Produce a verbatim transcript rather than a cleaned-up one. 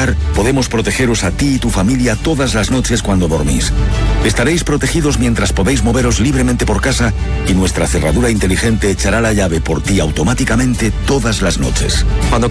Hogar podemos protegeros a ti y tu familia todas las noches cuando dormís. Estaréis protegidos mientras podéis moveros libremente por casa y nuestra cerradura inteligente echará la llave por ti automáticamente todas las noches. Cuando